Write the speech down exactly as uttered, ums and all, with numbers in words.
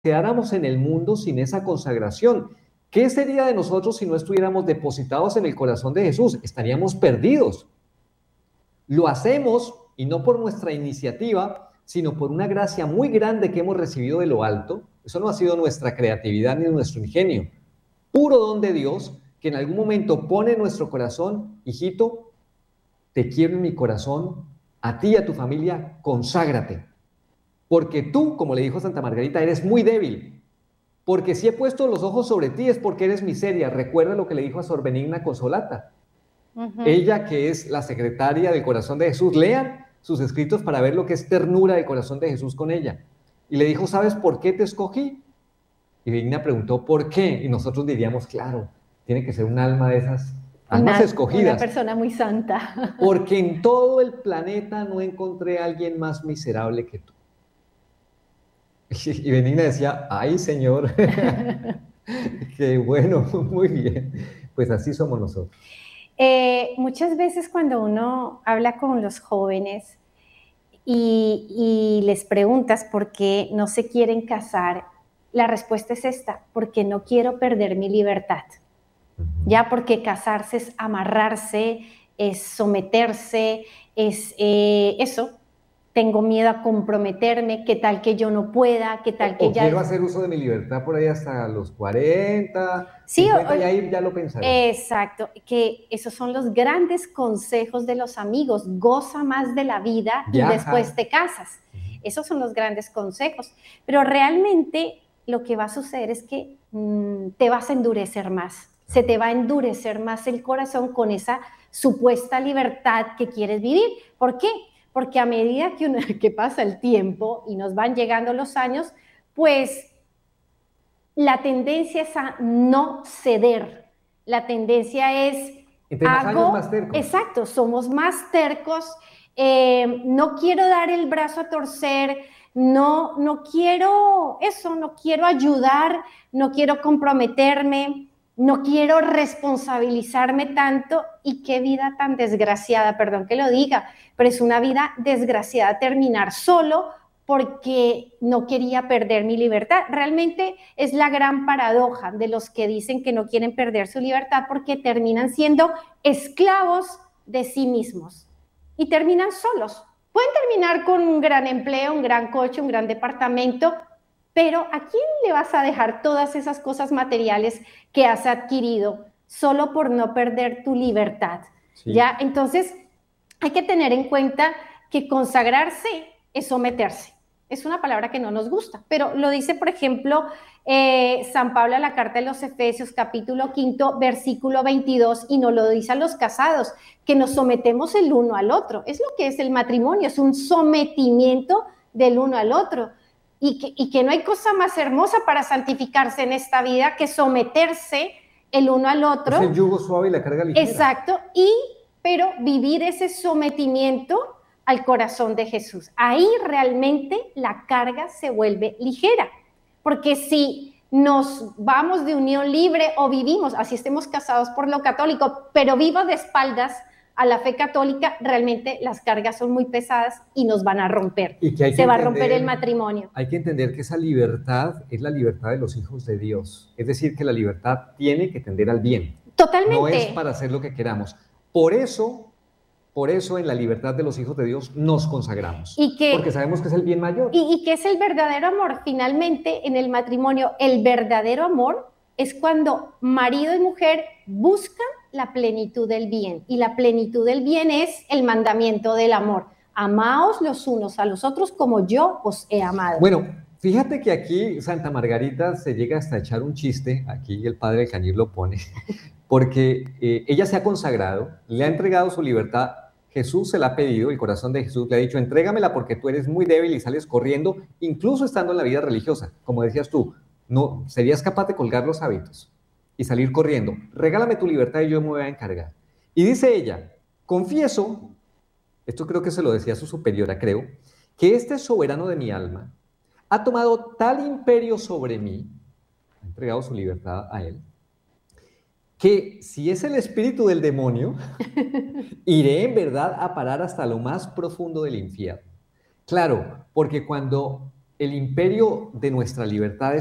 quedáramos en el mundo sin esa consagración. ¿Qué sería de nosotros si no estuviéramos depositados en el corazón de Jesús? Estaríamos perdidos. Lo hacemos, y no por nuestra iniciativa, sino por una gracia muy grande que hemos recibido de lo alto. Eso no ha sido nuestra creatividad ni nuestro ingenio. Puro don de Dios, que en algún momento pone en nuestro corazón: hijito, te quiero en mi corazón, a ti y a tu familia, conságrate. Porque tú, como le dijo Santa Margarita, eres muy débil. Porque si he puesto los ojos sobre ti es porque eres miseria. Recuerda lo que le dijo a Sor Benigna Consolata. Uh-huh. Ella, que es la secretaria del corazón de Jesús. Lean sus escritos para ver lo que es ternura del corazón de Jesús con ella. Y le dijo: ¿sabes por qué te escogí? Y Benigna preguntó: ¿por qué? Y nosotros diríamos: claro, tiene que ser un alma de esas almas una, escogidas. Una persona muy santa. Porque en todo el planeta no encontré a alguien más miserable que tú. Y Benigna decía: ay, Señor, qué bueno, muy bien. Pues así somos nosotros. Eh, muchas veces cuando uno habla con los jóvenes y, y les preguntas por qué no se quieren casar, la respuesta es esta: porque no quiero perder mi libertad. Uh-huh. Ya, porque casarse es amarrarse, es someterse, es eh, eso. Tengo miedo a comprometerme, qué tal que yo no pueda, qué tal o, que o ya... quiero hacer uso de mi libertad por ahí hasta los cuarenta, sí, cincuenta, o, y ahí ya lo pensaré. Exacto, que esos son los grandes consejos de los amigos: goza más de la vida. Viaja. Y después te casas. Uh-huh. Esos son los grandes consejos, pero realmente lo que va a suceder es que mmm, te vas a endurecer más, uh-huh. Se te va a endurecer más el corazón con esa supuesta libertad que quieres vivir. ¿Por qué? Porque a medida que, uno, que pasa el tiempo y nos van llegando los años, pues la tendencia es a no ceder. La tendencia es... Entre más hago, años, más tercos. Exacto, somos más tercos. Eh, no quiero dar el brazo a torcer, no, no quiero eso, no quiero ayudar, no quiero comprometerme, no quiero responsabilizarme tanto. Y qué vida tan desgraciada, perdón que lo diga, pero es una vida desgraciada terminar solo porque no quería perder mi libertad. Realmente es la gran paradoja de los que dicen que no quieren perder su libertad, porque terminan siendo esclavos de sí mismos y terminan solos. Pueden terminar con un gran empleo, un gran coche, un gran departamento, pero ¿a quién le vas a dejar todas esas cosas materiales que has adquirido solo por no perder tu libertad? Sí. ¿Ya? Entonces, hay que tener en cuenta que consagrarse es someterse. Es una palabra que no nos gusta, pero lo dice, por ejemplo, eh, San Pablo en la carta de los Efesios, capítulo quinto, versículo veintidós, y nos lo dice a los casados, que nos sometemos el uno al otro. Es lo que es el matrimonio, es un sometimiento del uno al otro. Y que, y que no hay cosa más hermosa para santificarse en esta vida que someterse el uno al otro. Es el yugo suave y la carga ligera. Exacto, y, pero vivir ese sometimiento al corazón de Jesús. Ahí realmente la carga se vuelve ligera, porque si nos vamos de unión libre o vivimos, así estemos casados por lo católico, pero vivo de espaldas a la fe católica, realmente las cargas son muy pesadas y nos van a romper. Y que hay que se va entender, a romper el matrimonio. Hay que entender que esa libertad es la libertad de los hijos de Dios. Es decir, que la libertad tiene que tender al bien. Totalmente. No es para hacer lo que queramos. Por eso... Por eso en la libertad de los hijos de Dios nos consagramos, y que, porque sabemos que es el bien mayor. Y, y que es el verdadero amor. Finalmente, en el matrimonio, el verdadero amor es cuando marido y mujer buscan la plenitud del bien, y la plenitud del bien es el mandamiento del amor. Amaos los unos a los otros como yo os he amado. Bueno, fíjate que aquí Santa Margarita se llega hasta echar un chiste, aquí el padre Alcañiz lo pone, porque eh, ella se ha consagrado, le ha entregado su libertad, Jesús se la ha pedido, el corazón de Jesús le ha dicho: entrégamela porque tú eres muy débil y sales corriendo, incluso estando en la vida religiosa. Como decías tú, no serías capaz de colgar los hábitos y salir corriendo. Regálame tu libertad y yo me voy a encargar. Y dice ella: confieso, esto creo que se lo decía a su superiora, creo, que este soberano de mi alma ha tomado tal imperio sobre mí, ha entregado su libertad a él, que si es el espíritu del demonio, iré en verdad a parar hasta lo más profundo del infierno. Claro, porque cuando el imperio de nuestra libertad